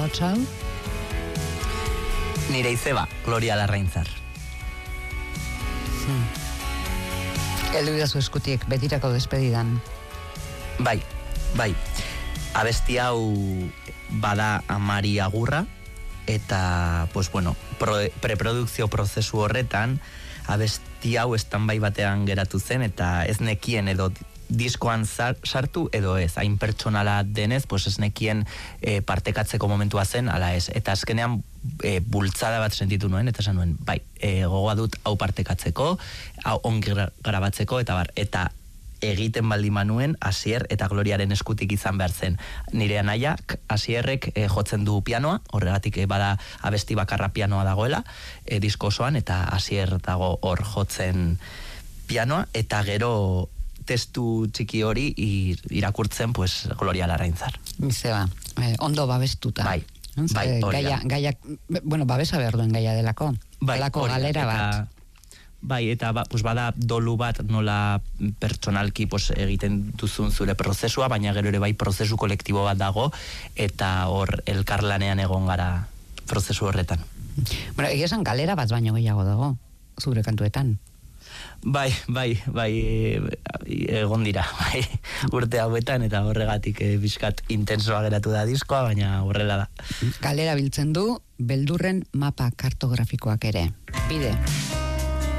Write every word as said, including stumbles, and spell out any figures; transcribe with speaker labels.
Speaker 1: ahotsa hau?
Speaker 2: Nire izeba, Gloria Larraintzar.
Speaker 1: Hmm. Eldu idazu eskutik, betirako despedidan.
Speaker 2: Bai, bai. Abesti hau bada amari agurra, eta, pues bueno, pro, preprodukzio prozesu horretan, abesti hau standby batean geratu zen, eta ez nekien edo diskoan sartu edo ez, hain pertsonala denez, pues ez nekien e, partekatzeko momentua zen, ala ez. Eta azkenean e, bultzada bat sentitu nuen, eta esan nuen, bai, e, gogoa dut hau partekatzeko, hau ongi grabatzeko, eta bar, eta egiten baldin manuen, Asier eta Gloriaren eskutik izan behar zen. Nire anaiak, Asierrek e, jotzen du pianoa, horregatik e, bada abesti bakarra pianoa dagoela, e, disko osoan, eta Asier dago hor jotzen pianoa, eta gero testu txiki hori irakurtzen, pues, Gloria Larraintzar.
Speaker 1: Zeba, eh, ondo babestuta.
Speaker 2: Bai, bai, hori
Speaker 1: gaia, gaia, bueno, babesa behar duen gaia delako.
Speaker 2: Bai,
Speaker 1: delako galera
Speaker 2: eta,
Speaker 1: bat.
Speaker 2: Bai, eta ba, pues, bada dolu bat nola pertsonalki pues, egiten duzun zure prozesua, baina gero ere bai prozesu kolektibo bat dago, eta hor elkarlanean egon gara prozesu horretan.
Speaker 1: Bueno, egia esan galera bat baino gehiago dago, zure kantuetan.
Speaker 2: Bai, bai, bai, egon dira, bai, urte hauetan, eta horregatik e, bizkat intensoa geratu da diskoa, baina horrela da.
Speaker 1: Galera biltzen du, beldurren mapa kartografikoak ere. Bide.